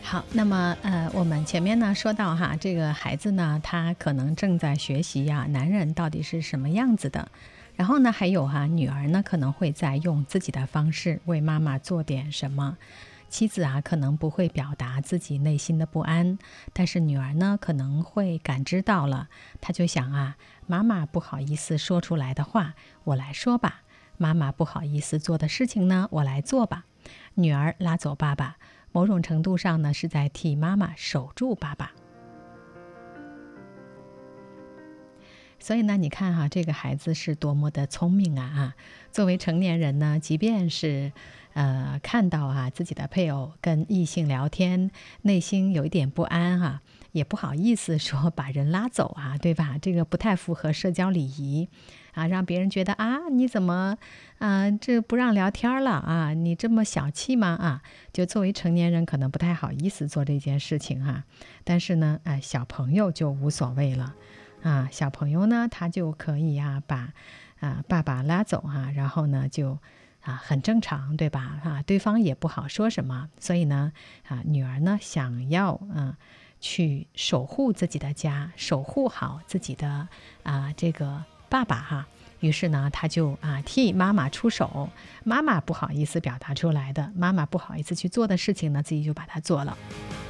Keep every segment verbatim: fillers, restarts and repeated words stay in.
好，那么呃，我们前面呢说到哈，这个孩子呢，他可能正在学习呀，男人到底是什么样子的。然后呢，还有哈，女儿呢可能会在用自己的方式为妈妈做点什么。妻子啊，可能不会表达自己内心的不安，但是女儿呢，可能会感知到了，她就想啊，妈妈不好意思说出来的话，我来说吧；妈妈不好意思做的事情呢，我来做吧。女儿拉走爸爸，某种程度上呢，是在替妈妈守住爸爸。所以呢，你看哈，这个孩子是多么的聪明啊！啊，作为成年人呢，即便是呃看到啊自己的配偶跟异性聊天，内心有一点不安啊，也不好意思说把人拉走啊，对吧？这个不太符合社交礼仪啊，让别人觉得啊你怎么啊这不让聊天了啊？你这么小气吗？啊，就作为成年人可能不太好意思做这件事情哈、啊。但是呢，呃，小朋友就无所谓了。啊，小朋友呢，他就可以啊，把啊爸爸拉走啊，然后呢就啊很正常，对吧？啊，对方也不好说什么，所以呢，啊女儿呢想要嗯、啊、去守护自己的家，守护好自己的啊这个爸爸哈、啊，于是呢，他就啊替妈妈出手，妈妈不好意思表达出来的，妈妈不好意思去做的事情呢，自己就把它做了。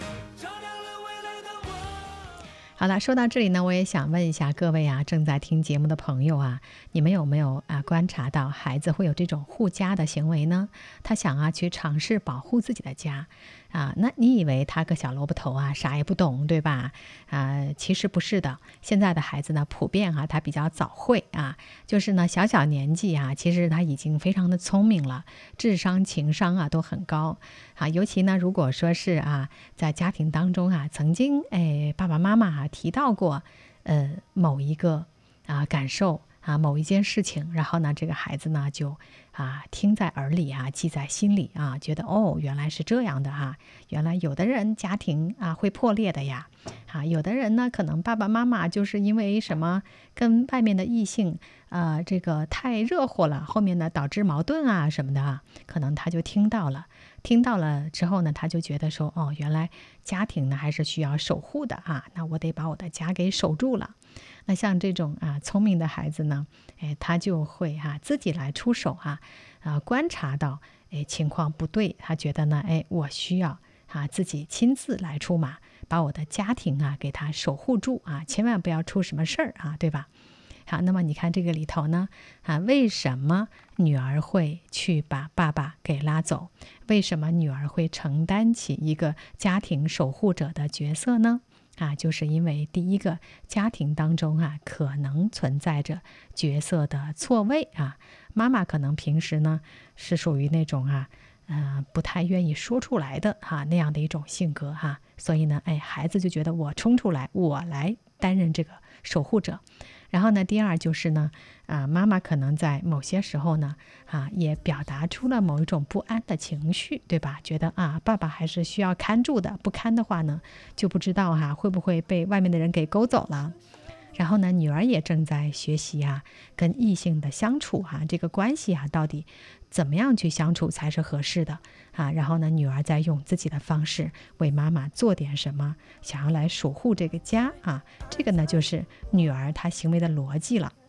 好了，说到这里呢，我也想问一下各位啊，正在听节目的朋友啊，你们有没有啊观察到孩子会有这种护家的行为呢？他想啊去尝试保护自己的家啊，那你以为他个小萝卜头啊，啥也不懂，对吧？啊，其实不是的。现在的孩子呢，普遍啊，他比较早会啊，就是呢小小年纪啊，其实他已经非常的聪明了，智商、情商啊都很高啊。尤其呢，如果说是啊，在家庭当中啊，曾经哎爸爸妈妈啊提到过呃某一个啊感受啊某一件事情，然后呢这个孩子呢就啊听在耳里啊，记在心里啊，觉得哦原来是这样的哈、啊，原来有的人家庭啊会破裂的呀，啊有的人呢可能爸爸妈妈就是因为什么跟外面的异性啊这个太热乎了，后面呢导致矛盾啊什么的啊，可能他就听到了。听到了之后呢，他就觉得说，哦，原来家庭呢还是需要守护的啊，那我得把我的家给守住了。那像这种啊聪明的孩子呢，哎，他就会哈、啊、自己来出手哈、啊，啊观察到哎情况不对，他觉得呢，哎，我需要啊自己亲自来出马，把我的家庭啊给他守护住啊，千万不要出什么事儿啊，对吧？好，那么你看这个里头呢，啊，为什么女儿会去把爸爸给拉走？为什么女儿会承担起一个家庭守护者的角色呢？啊，就是因为第一个，家庭当中啊，可能存在着角色的错位啊。妈妈可能平时呢是属于那种啊，呃，不太愿意说出来的哈、啊、那样的一种性格哈、啊，所以呢，哎，孩子就觉得我冲出来，我来担任这个守护者。然后呢，第二就是呢，啊，妈妈可能在某些时候呢，啊，也表达出了某一种不安的情绪，对吧？觉得啊，爸爸还是需要看住的，不看的话呢，就不知道哈、啊、会不会被外面的人给勾走了。然后呢，女儿也正在学习啊，跟异性的相处啊，这个关系啊，到底怎么样去相处才是合适的啊？然后呢，女儿在用自己的方式为妈妈做点什么，想要来守护这个家啊。这个呢，就是女儿她行为的逻辑了。